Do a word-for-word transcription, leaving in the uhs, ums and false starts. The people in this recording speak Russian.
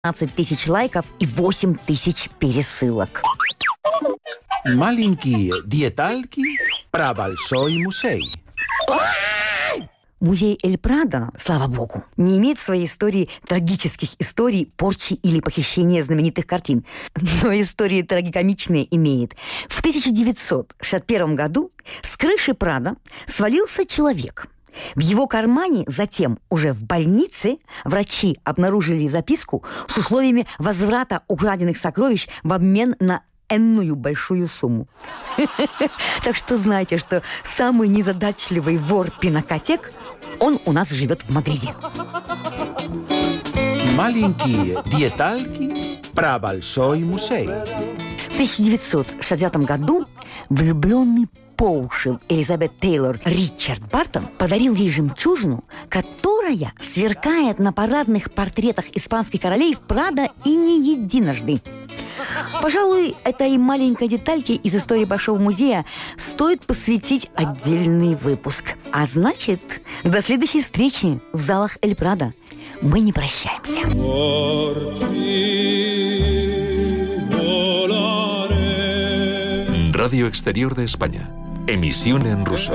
пятнадцать тысяч лайков и восемь тысяч пересылок. Маленькие детальки про большой музей. Музей Эль-Прадо, слава богу, не имеет в своей истории трагических историй порчи или похищения знаменитых картин. Но истории трагикомичные имеет. В тысяча девятьсот шестьдесят первом году с крыши Прадо свалился человек. В его кармане затем, уже в больнице, врачи обнаружили записку с условиями возврата украденных сокровищ в обмен на энную большую сумму. Так что знайте, что самый незадачливый вор-пинокотек, он у нас живет в Мадриде. Маленькие детальки про большой музей. В тысяча девятьсот шестидесятом году влюбленный по уши в Элизабет Тейлор Ричард Бартон подарил ей жемчужину, которая сверкает на парадных портретах испанских королей в Прадо и не единожды. Пожалуй, этой маленькой детальке из истории Большого музея стоит посвятить отдельный выпуск. А значит, до следующей встречи в залах Эль-Прадо. Мы не прощаемся. Radio Exterior de España. Emisión en ruso.